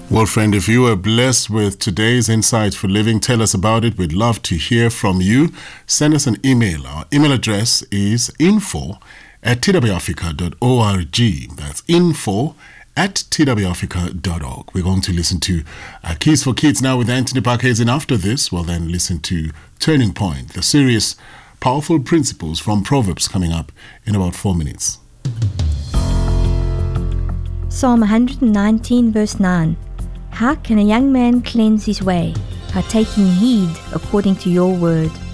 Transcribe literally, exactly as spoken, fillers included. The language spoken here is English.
Well, friend, if you were blessed with today's Insight for Living, tell us about it. We'd love to hear from you. Send us an email. Our email address is info at t w africa dot org. That's info at t w africa dot org. We're going to listen to uh, Keys for Kids now with Anthony Parkes, and after this, we'll then listen to Turning Point, the serious, powerful principles from Proverbs, coming up in about four minutes. Psalm one nineteen verse nine. How can a young man cleanse his way? By taking heed according to your word.